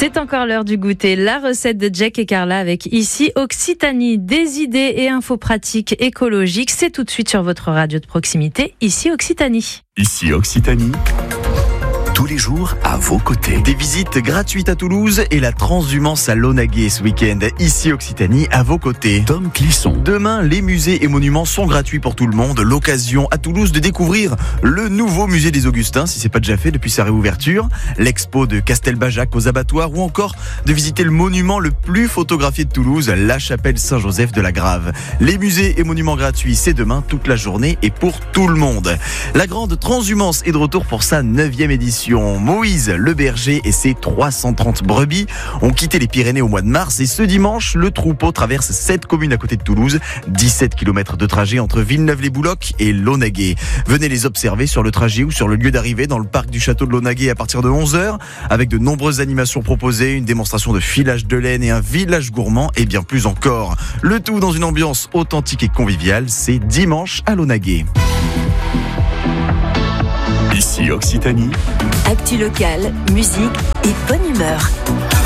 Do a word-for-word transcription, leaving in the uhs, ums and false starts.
C'est encore l'heure du goûter. La recette de Jack et Carla avec ici Occitanie. Des idées et infos pratiques écologiques. C'est tout de suite sur votre radio de proximité, ici Occitanie. Ici Occitanie. Tous les jours à vos côtés. Des visites gratuites à Toulouse et la transhumance à Launaguet ce week-end. Ici Occitanie, à vos côtés. Tom Clisson. Demain, les musées et monuments sont gratuits pour tout le monde. L'occasion à Toulouse de découvrir le nouveau musée des Augustins, si c'est pas déjà fait depuis sa réouverture. L'expo de Castelbajac aux abattoirs ou encore de visiter le monument le plus photographié de Toulouse, la chapelle Saint-Joseph de la Grave. Les musées et monuments gratuits, c'est demain toute la journée et pour tout le monde. La grande transhumance est de retour pour sa neuvième édition. Moïse Le Berger et ses trois cent trente brebis ont quitté les Pyrénées au mois de mars et ce dimanche, le troupeau traverse sept communes à côté de Toulouse, dix-sept kilomètres de trajet entre Villeneuve-les-Boulocs et Launaguet. Venez les observer sur le trajet ou sur le lieu d'arrivée dans le parc du château de Launaguet à partir de onze heures avec de nombreuses animations proposées, une démonstration de filage de laine et un village gourmand et bien plus encore. Le tout dans une ambiance authentique et conviviale, c'est dimanche à Launaguet. Ici Occitanie. Actu locale, musique et bonne humeur.